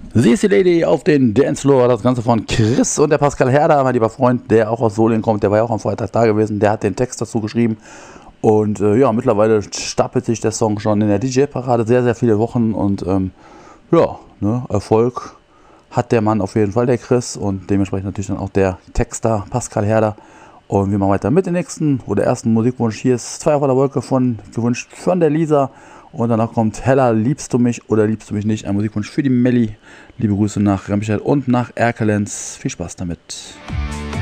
Sie ist die Lady auf den Dancefloor, das Ganze von Chris und der Pascal Herder, mein lieber Freund, der auch aus Solingen kommt, der war ja auch am Freitag da gewesen, der hat den Text dazu geschrieben und ja, mittlerweile stapelt sich der Song schon in der DJ-Parade sehr, sehr viele Wochen und ja, ne, Erfolg hat der Mann auf jeden Fall, der Chris, und dementsprechend natürlich dann auch der Texter Pascal Herder. Und wir machen weiter mit dem nächsten, wo der ersten Musikwunsch hier ist, 2 auf der Wolke gewünscht von der Lisa. Und danach kommt Hella, liebst du mich oder liebst du mich nicht? Ein Musikwunsch für die Melli. Liebe Grüße nach Remscheid und nach Erkelenz. Viel Spaß damit.